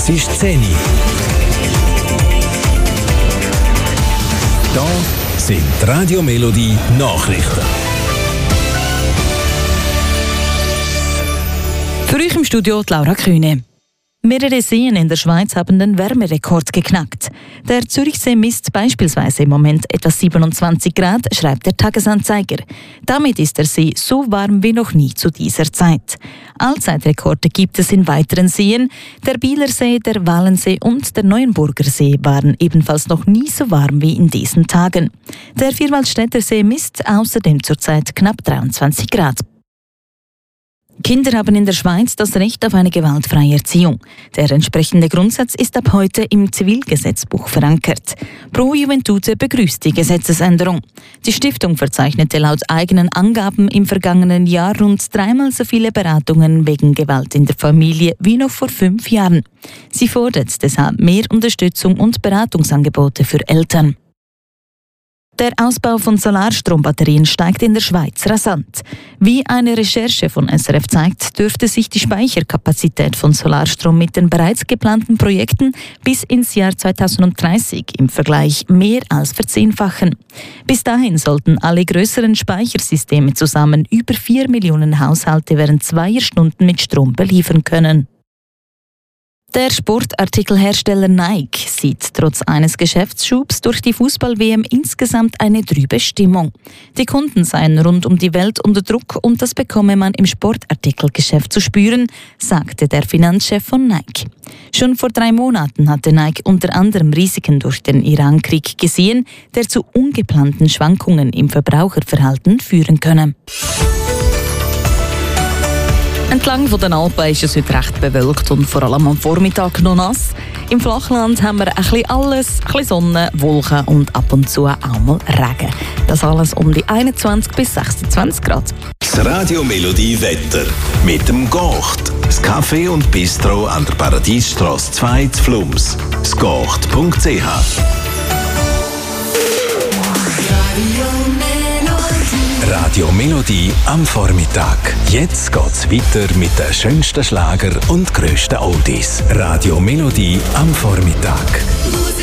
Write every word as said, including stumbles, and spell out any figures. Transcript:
Es ist zehn Uhr. Da sind die Radio Melodie Nachrichten. Für euch im Studio die Laura Kühne. Mehrere Seen in der Schweiz haben den Wärmerekord geknackt. Der Zürichsee misst beispielsweise im Moment etwa siebenundzwanzig Grad, schreibt der Tagesanzeiger. Damit ist der See so warm wie noch nie zu dieser Zeit. Allzeitrekorde gibt es in weiteren Seen. Der Bielersee, der Walensee und der Neuenburger See waren ebenfalls noch nie so warm wie in diesen Tagen. Der Vierwaldstätter See misst außerdem zurzeit knapp dreiundzwanzig Grad. Kinder haben in der Schweiz das Recht auf eine gewaltfreie Erziehung. Der entsprechende Grundsatz ist ab heute im Zivilgesetzbuch verankert. Pro Juventute begrüßt die Gesetzesänderung. Die Stiftung verzeichnete laut eigenen Angaben im vergangenen Jahr rund dreimal so viele Beratungen wegen Gewalt in der Familie wie noch vor fünf Jahren. Sie fordert deshalb mehr Unterstützung und Beratungsangebote für Eltern. Der Ausbau von Solarstrombatterien steigt in der Schweiz rasant. Wie eine Recherche von S R F zeigt, dürfte sich die Speicherkapazität von Solarstrom mit den bereits geplanten Projekten bis ins Jahr zweitausenddreißig im Vergleich mehr als verzehnfachen. Bis dahin sollten alle größeren Speichersysteme zusammen über vier Millionen Haushalte während zweier Stunden mit Strom beliefern können. Der Sportartikelhersteller Nike sieht trotz eines Geschäftsschubs durch die Fußball-W M insgesamt eine trübe Stimmung. Die Kunden seien rund um die Welt unter Druck und das bekomme man im Sportartikelgeschäft zu spüren, sagte der Finanzchef von Nike. Schon vor drei Monaten hatte Nike unter anderem Risiken durch den Iran-Krieg gesehen, der zu ungeplanten Schwankungen im Verbraucherverhalten führen könne. Entlang von den Alpen ist es heute recht bewölkt und vor allem am Vormittag noch nass. Im Flachland haben wir ein bisschen alles, ein bisschen Sonne, Wolken und ab und zu auch mal Regen. Das alles um die einundzwanzig bis sechsundzwanzig Grad. Das Radio Melodie Wetter mit dem Gocht. Das Café und Bistro an der Paradiesstrasse zwei zu Flums. das gocht punkt c h. Radio Melodie am Vormittag. Jetzt geht's weiter mit den schönsten Schlager und grössten Oldies. Radio Melodie am Vormittag.